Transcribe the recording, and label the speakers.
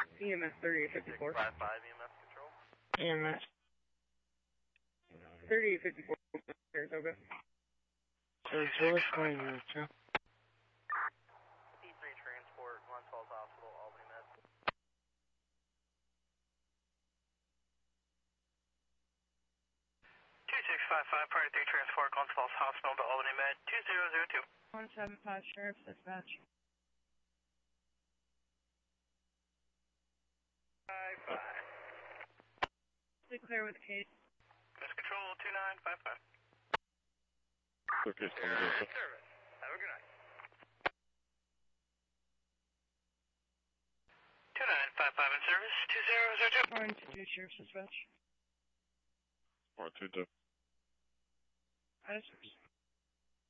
Speaker 1: EMS 3854.
Speaker 2: 55 EMS control.
Speaker 1: EMS 3854, Saratoga.
Speaker 3: Saratoga 2002.
Speaker 2: P3 transport, Glens Falls Hospital, Albany Med.
Speaker 4: 2655, Priority 3 transport, Glens Falls Hospital to Albany Med, 2002.
Speaker 1: 175 Sheriff Dispatch.
Speaker 4: 55.
Speaker 1: Clear with case.
Speaker 4: Miss Control 2955.
Speaker 5: Okay,
Speaker 4: Service. Have a good night. 2955 in service, 2002.
Speaker 1: Orange 2 Sheriff Dispatch.
Speaker 5: Alright, 2-2.
Speaker 1: Service.